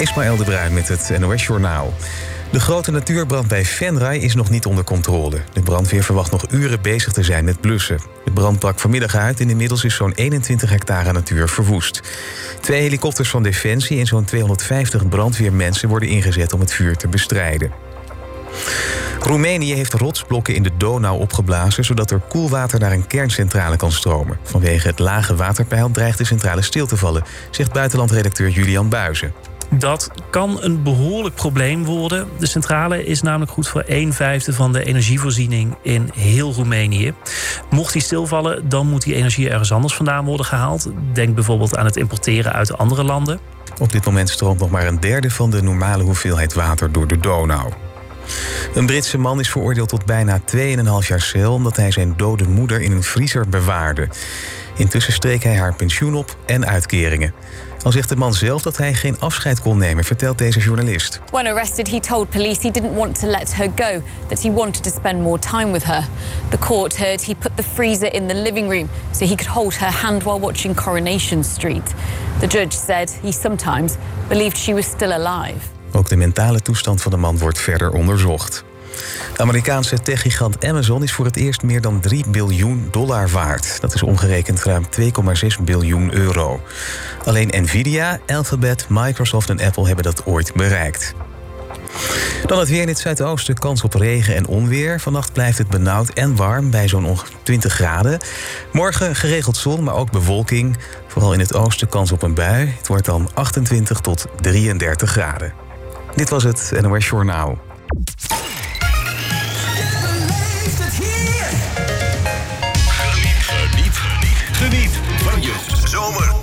Ismaël de Bruin met het NOS Journaal. De grote natuurbrand bij Venray is nog niet onder controle. De brandweer verwacht nog uren bezig te zijn met blussen. De brand brak vanmiddag uit en inmiddels is zo'n 21 hectare natuur verwoest. 2 helikopters van Defensie en zo'n 250 brandweermensen worden ingezet om het vuur te bestrijden. Roemenië heeft rotsblokken in de Donau opgeblazen, zodat er koelwater naar een kerncentrale kan stromen. Vanwege het lage waterpeil dreigt de centrale stil te vallen, zegt buitenlandredacteur Julian Buijzen. Dat kan een behoorlijk probleem worden. De centrale is namelijk goed voor 1/5 van de energievoorziening in heel Roemenië. Mocht die stilvallen, dan moet die energie ergens anders vandaan worden gehaald. Denk bijvoorbeeld aan het importeren uit andere landen. Op dit moment stroomt nog maar een derde van de normale hoeveelheid water door de Donau. Een Britse man is veroordeeld tot bijna 2,5 jaar cel omdat hij zijn dode moeder in een vriezer bewaarde. Intussen streek hij haar pensioen op en uitkeringen. Al zegt de man zelf dat hij geen afscheid kon nemen, vertelt deze journalist. When arrested, he told police he didn't want to let her go, that he wanted to spend more time with her. The court heard he put the freezer in the living room so he could hold her hand while watching Coronation Street. The judge said he sometimes believed she was still alive. Ook de mentale toestand van de man wordt verder onderzocht. De Amerikaanse techgigant Amazon is voor het eerst meer dan $3 biljoen waard. Dat is omgerekend ruim 2,6 biljoen euro. Alleen Nvidia, Alphabet, Microsoft en Apple hebben dat ooit bereikt. Dan het weer in het zuidoosten, kans op regen en onweer. Vannacht blijft het benauwd en warm bij zo'n 20 graden. Morgen geregeld zon, maar ook bewolking. Vooral in het oosten kans op een bui. Het wordt dan 28 tot 33 graden. Dit was het NOS Journaal. Geniet van je zomer.